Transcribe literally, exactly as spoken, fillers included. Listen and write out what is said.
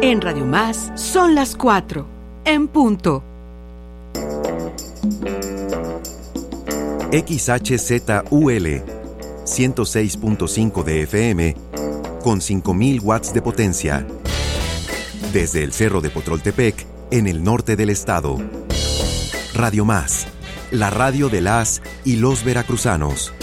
En Radio Más son las cuatro, en punto. X H Z U L ciento seis punto cinco de F M con cinco mil watts de potencia. Desde el Cerro de Potroltepec, en el norte del estado. Radio Más, la radio de las y los veracruzanos.